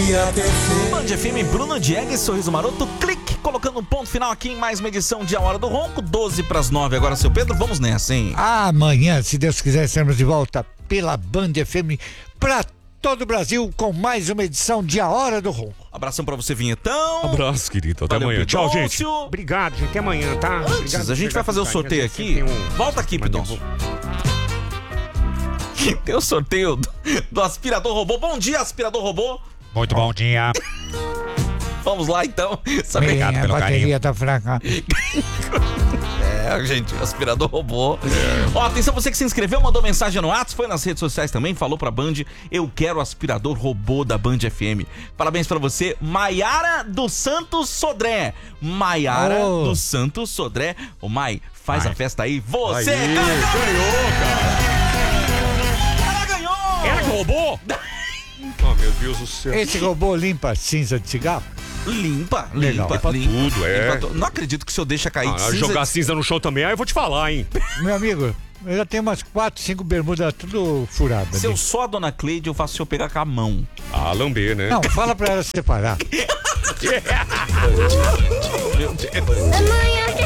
dia perfeito. Band FM, Bruno Diegues, Sorriso Maroto, clique, colocando um ponto final aqui em mais uma edição de A Hora do Ronco, 8:50. Agora, seu Pedro, vamos nessa, hein? Amanhã, se Deus quiser, estaremos de volta pela Band FM pra todo o Brasil com mais uma edição de A Hora do Ronco. Abração pra você, Vinhetão. Abraço, querido. Até Valeu, amanhã. Tchau, Pidoncio. gente. Obrigado, gente. Até amanhã, tá? Antes, a gente vai fazer o sorteio aqui. Volta aqui, Pidoncio. Tem o sorteio do aspirador robô. Bom dia, aspirador robô. Muito bom dia. Vamos lá, então. Obrigado A pelo bateria tá fraca. Gente, o aspirador robô. Ó, atenção, você que se inscreveu, mandou mensagem no WhatsApp, foi nas redes sociais também, falou pra Band, eu quero o aspirador robô da Band FM. Parabéns pra você, Maiara dos Santos Sodré. Maiara dos Santos Sodré. Ô, Mai, faz a festa aí. Você ganhou, cara. Ela ganhou! Ela que roubou? Oh, meu Deus do céu. Esse robô limpa cinza de cigarro? Limpa, Legal. limpa tudo, Não acredito que o senhor deixa cair cinza. Jogar cinza no chão também, aí eu vou te falar, hein? Meu amigo, eu já tenho umas 4, 5 bermudas tudo furadas. Se eu sou a dona Cleide, eu faço o senhor pegar com a mão. Ah, lamber, né? Não, fala pra ela separar. Meu Deus. Amanhã